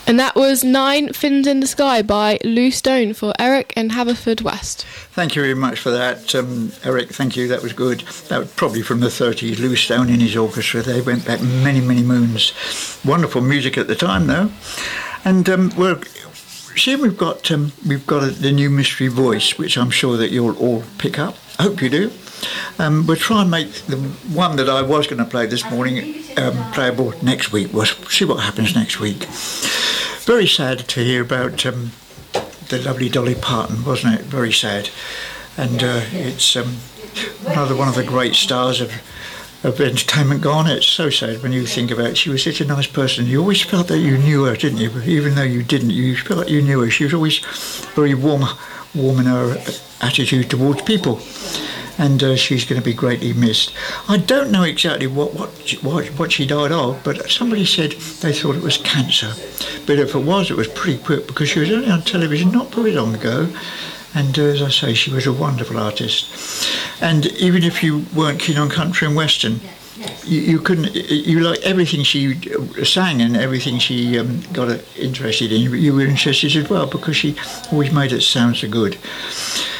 And that was Nine Fins in the Sky by Lou Stone for Eric in Haverfordwest. Thank you very much for that, Eric. Thank you. That was good. That was probably from the 30s. Lou Stone and his orchestra. They went back many, many moons. Wonderful music at the time, though. And we've got the new Mystery Voice, which I'm sure that you'll all pick up. I hope you do. We'll try and make the one that I was going to play this morning playable next week. We'll see what happens next week. Very sad to hear about the lovely Dolly Parton, wasn't it? Very sad. And it's another one of the great stars of entertainment gone. It's so sad when you think about it. She was such a nice person. You always felt that you knew her, didn't you? Even though you didn't, you felt like you knew her. She was always very warm in her attitude towards people. And she's going to be greatly missed. I don't know exactly what she died of, but somebody said they thought it was cancer. But if it was pretty quick, because she was only on television not very long ago. And as I say, she was a wonderful artist. And even if you weren't keen on country and western, you couldn't. You liked everything she sang and everything she got interested in. You were interested as well because she always made it sound so good.